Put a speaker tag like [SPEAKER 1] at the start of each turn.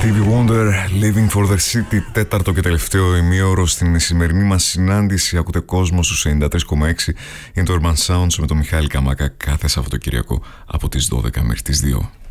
[SPEAKER 1] Stevie Wonder, Living for the City, τέταρτο και τελευταίο ημίωρο στην σημερινή μας συνάντηση. Ακούτε κόσμο στους 93,6. Είναι το Urban Sounds με τον Μιχάλη Καμάκα κάθε Σαββατοκυριακό από τις 12 μέχρι τις 2.